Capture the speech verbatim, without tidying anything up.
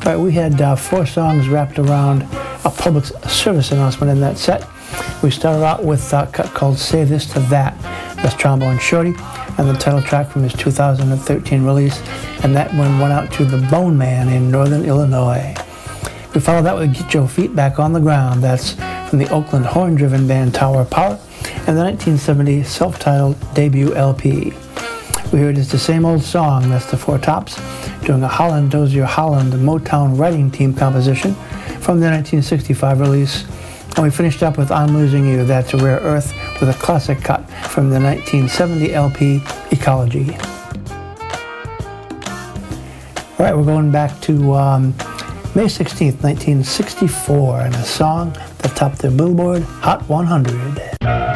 All right, we had uh, four songs wrapped around a public service announcement in that set. We started out with a cut called Say This to That. That's Trombone Shorty, and the title track from his two thousand thirteen release, and that one went out to the Bone Man in Northern Illinois. We followed that with Get Your Feet Back on the Ground. That's from the Oakland horn-driven band Tower Power, and the nineteen seventy self-titled debut L P. We heard It's the Same Old Song. That's the Four Tops, doing a Holland Dozier Holland Motown writing team composition from the nineteen sixty-five release. And we finished up with I'm Losing You. That's a Rare Earth with a classic cut from the nineteen seventy L P Ecology. All right, we're going back to um, May sixteenth, nineteen sixty-four, and a song that topped the Billboard Hot one hundred.